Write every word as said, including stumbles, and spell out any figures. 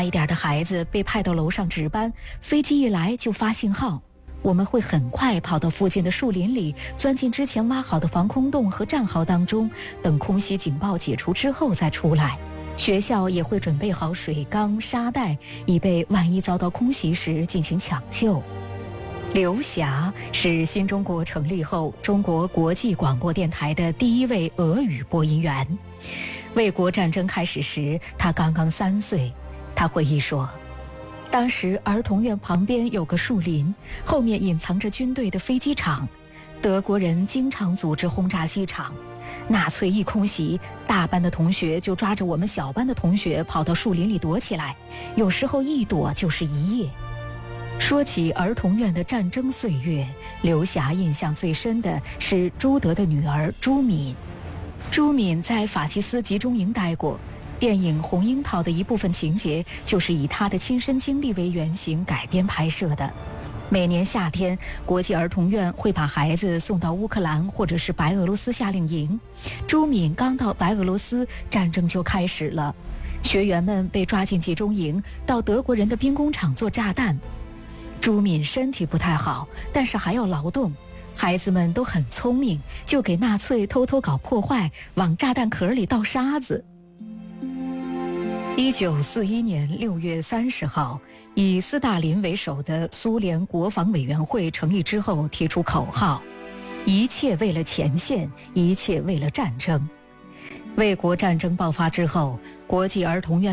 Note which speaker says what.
Speaker 1: 大一点的孩子被派到楼上值班，飞机一来就发信号，我们会很快跑到附近的树林里，钻进之前挖好的防空洞和战壕当中，等空袭警报解除之后再出来。学校也会准备好水缸、沙袋，以备万一遭到空袭时进行抢救。刘霞是新中国成立后中国国际广播电台的第一位俄语播音员。卫国战争开始时，他刚刚三岁。他回忆说，当时儿童院旁边有个树林，后面隐藏着军队的飞机场，德国人经常组织轰炸机场。纳粹一空袭，大班的同学就抓着我们小班的同学跑到树林里躲起来，有时候一躲就是一夜。说起儿童院的战争岁月，刘霞印象最深的是朱德的女儿朱敏。朱敏在法西斯集中营待过，电影《红樱桃》的一部分情节就是以她的亲身经历为原型改编拍摄的。每年夏天，国际儿童院会把孩子送到乌克兰或者是白俄罗斯夏令营。朱敏刚到白俄罗斯，战争就开始了，学员们被抓进集中营，到德国人的兵工厂做炸弹。朱敏身体不太好，但是还要劳动。孩子们都很聪明，就给纳粹偷偷搞破坏，往炸弹壳里倒沙子。一九四一年六月三十号，以斯大林为首的苏联国防委员会成立之后，提出口号：一切为了前线，一切为了战争。卫国战争爆发之后，国际儿童院